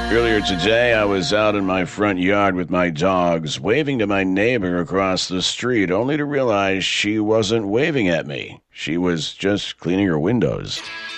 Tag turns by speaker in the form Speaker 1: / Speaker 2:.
Speaker 1: Earlier today, I was out in my front yard with my dogs, waving to my neighbor across the street, only to realize she wasn't waving at me. She was just cleaning her windows.